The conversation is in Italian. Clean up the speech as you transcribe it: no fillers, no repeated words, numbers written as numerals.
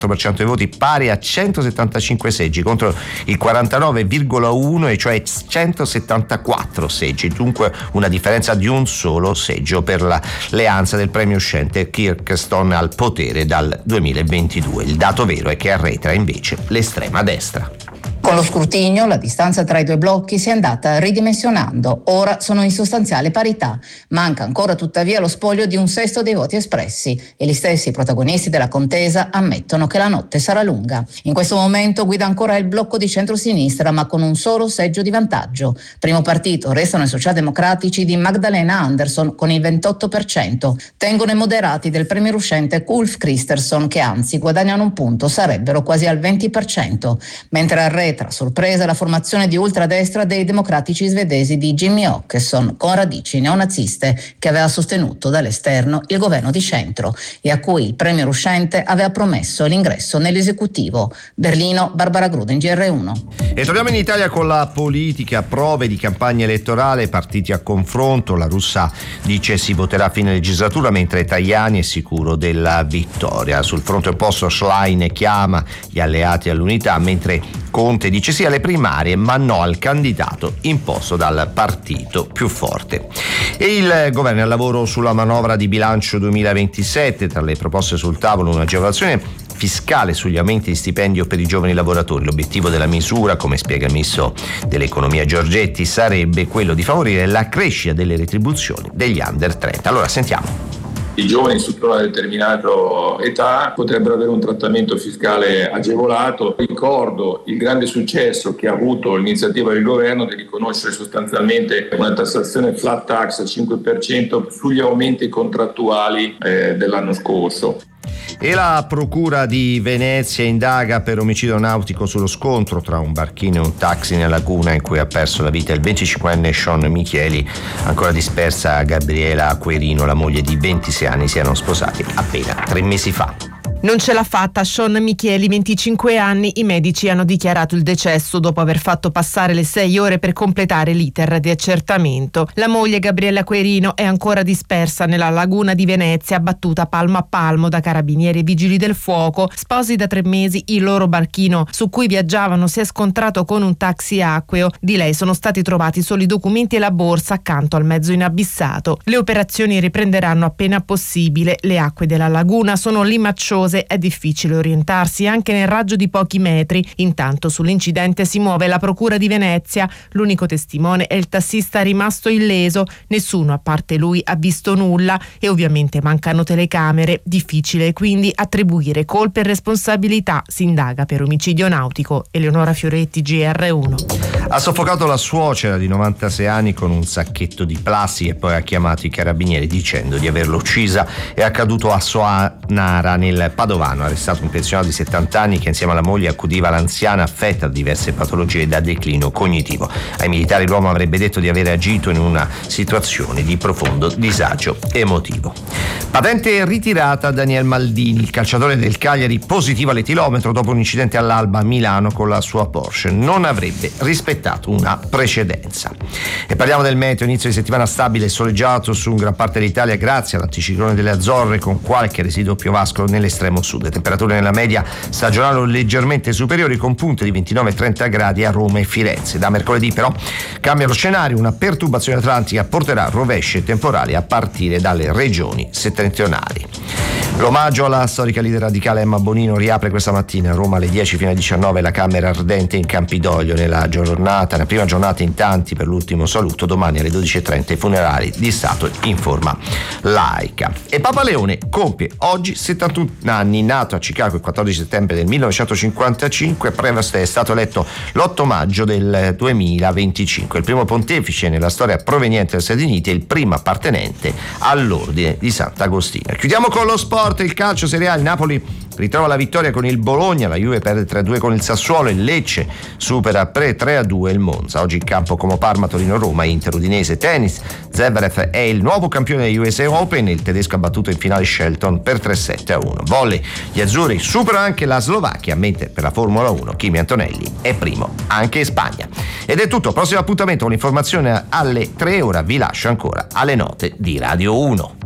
dei voti, pari a 175 seggi contro il 49,1, e cioè 174 seggi, dunque una differenza di un solo seggio per l'alleanza del premio uscente Kyrgyzstan al potere dal 2022. Il dato vero è che arretra invece l'estrema destra. Con lo scrutinio la distanza tra i due blocchi si è andata ridimensionando, ora sono in sostanziale parità. Manca ancora tuttavia lo spoglio di un sesto dei voti espressi e gli stessi protagonisti della contesa ammettono che la notte sarà lunga. In questo momento guida ancora il blocco di centrosinistra, ma con un solo seggio di vantaggio. Primo partito restano i socialdemocratici di Magdalena Andersson con il 28%. Tengono i moderati del premier uscente Ulf Kristersson, che anzi guadagnano un punto, sarebbero quasi al 20%, mentre arretra sorpresa la formazione di ultradestra dei democratici svedesi di Jimmy Åkesson, con radici neonaziste, che aveva sostenuto dall'esterno il governo di centro e a cui il premier uscente aveva promesso l'ingresso nell'esecutivo. Berlino, Barbara Gruden, GR1. E torniamo in Italia con la politica, prove di campagna elettorale, partiti a confronto. La russa dice si voterà a fine legislatura, mentre Tajani è sicuro della vittoria. Sul fronte opposto Schlein chiama gli alleati all'unità, mentre Conte dice sì alle primarie ma no al candidato imposto dal partito più forte. E il governo è al lavoro sulla manovra di bilancio 2027, tra le proposte sul tavolo un'agevolazione fiscale sugli aumenti di stipendio per i giovani lavoratori. L'obiettivo della misura, come spiega il ministro dell'economia Giorgetti, sarebbe quello di favorire la crescita delle retribuzioni degli under 30. Allora sentiamo. I giovani sotto una determinata età potrebbero avere un trattamento fiscale agevolato. Ricordo il grande successo che ha avuto l'iniziativa del governo di riconoscere sostanzialmente una tassazione flat tax al 5% sugli aumenti contrattuali dell'anno scorso. E la procura di Venezia indaga per omicidio nautico sullo scontro tra un barchino e un taxi nella laguna in cui ha perso la vita il 25enne Sean Micheli. Ancora dispersa Gabriela Querino, la moglie di 26 anni, si erano sposati appena 3 mesi fa. Non ce l'ha fatta Sean Micheli, 25 anni. I medici hanno dichiarato il decesso dopo aver fatto passare le 6 ore per completare l'iter di accertamento. La moglie Gabriella Querino è ancora dispersa nella laguna di Venezia, abbattuta palmo a palmo da carabinieri e vigili del fuoco. Sposi da 3 mesi, il loro barchino su cui viaggiavano si è scontrato con un taxi acqueo. Di lei sono stati trovati solo i documenti e la borsa accanto al mezzo inabissato. Le operazioni riprenderanno appena possibile. Le acque della laguna sono limacciose, è difficile orientarsi anche nel raggio di pochi metri. Intanto sull'incidente si muove la procura di Venezia. L'unico testimone è il tassista rimasto illeso. Nessuno a parte lui ha visto nulla e ovviamente mancano telecamere. Difficile quindi attribuire colpe e responsabilità. Si indaga per omicidio nautico. Eleonora Fioretti, GR1. Ha soffocato la suocera di 96 anni con un sacchetto di plastica e poi ha chiamato i carabinieri dicendo di averla uccisa. È accaduto a Soanara nel Padovano, arrestato un pensionato di 70 anni che insieme alla moglie accudiva l'anziana affetta da diverse patologie da declino cognitivo. Ai militari l'uomo avrebbe detto di aver agito in una situazione di profondo disagio emotivo. Patente ritirata a Daniel Maldini, il calciatore del Cagliari positivo all'etilometro dopo un incidente all'alba a Milano con la sua Porsche. Non avrebbe rispettato una precedenza. E parliamo del meteo, inizio di settimana stabile e soleggiato su gran parte dell'Italia grazie all'anticiclone delle Azzorre con qualche residuo piovascolo nell'estremo sud. Temperature nella media stagionale o leggermente superiori con punte di 29-30 gradi a Roma e Firenze. Da mercoledì però cambia lo scenario, una perturbazione atlantica porterà rovesci e temporali a partire dalle regioni settentrionali. L'omaggio alla storica leader radicale Emma Bonino riapre questa mattina a Roma alle 10 fino alle 19 la Camera Ardente in Campidoglio. Nella prima giornata in tanti per l'ultimo saluto, domani alle 12.30 i funerali di Stato in forma laica. E Papa Leone compie oggi 71 anni, nato a Chicago il 14 settembre del 1955, è stato eletto l'8 maggio del 2025, il primo pontefice nella storia proveniente dagli Stati Uniti e il primo appartenente all'ordine di Sant'Agostino. Chiudiamo con lo sport, il calcio Serie A, il Napoli ritrova la vittoria con il Bologna, la Juve perde 3-2 con il Sassuolo, il Lecce supera 3-2 il Monza. Oggi in campo Como Parma, Torino Roma, Inter Udinese. Tennis, Zverev è il nuovo campione degli USA Open, il tedesco ha battuto in finale Shelton per 3-7-1. Volley, gli azzurri superano anche la Slovacchia, mentre per la Formula 1 Kimi Antonelli è primo anche in Spagna. Ed è tutto, prossimo appuntamento con l'informazione alle 3, ora vi lascio ancora alle note di Radio 1.